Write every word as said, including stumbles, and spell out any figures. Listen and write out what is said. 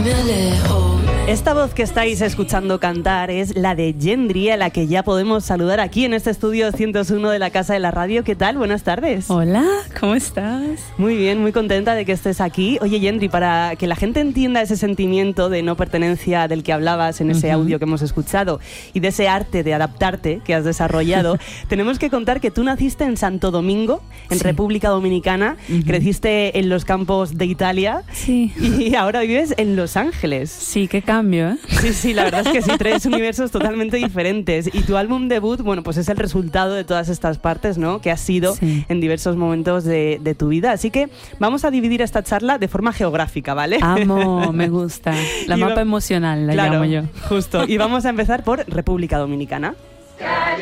Esta voz que estáis escuchando cantar es la de Yendri, a la que ya podemos saludar aquí en este estudio ciento uno de la Casa de la Radio. ¿Qué tal? Buenas tardes. Hola, ¿cómo estás? Muy bien, muy contenta de que estés aquí. Oye, Yendri, para que la gente entienda ese sentimiento de no pertenencia del que hablabas en ese uh-huh. audio que hemos escuchado y de ese arte de adaptarte que has desarrollado, tenemos que contar que tú naciste en Santo Domingo, en sí. República Dominicana, uh-huh. creciste en los campos de Italia sí. y ahora vives en Los Ángeles. Sí, qué cambio, ¿eh? Sí, sí, la verdad es que sí, tres universos totalmente diferentes. Y tu álbum debut, bueno, pues es el resultado de todas estas partes, ¿no? Que has sido sí. en diversos momentos de, de tu vida. Así que vamos a dividir esta charla de forma geográfica, ¿vale? Amo, me gusta. La y mapa va... emocional la claro, llamo yo. Justo. Y vamos a empezar por República Dominicana.